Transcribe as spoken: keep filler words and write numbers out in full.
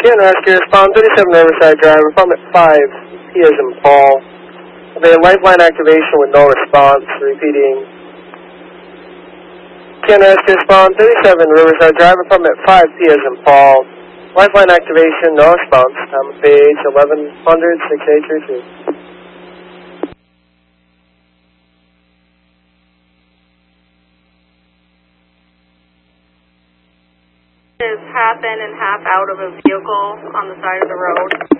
Can rescue respond thirty-seven Riverside Drive, apartment five, P as in Paul. Okay, lifeline activation with no response, repeating. Can rescue respond thirty-seven Riverside Drive, apartment five, P as in Paul. Lifeline activation, no response. Time of page eleven hundred, six eight three two. Is half in and half out of a vehicle on the side of the road.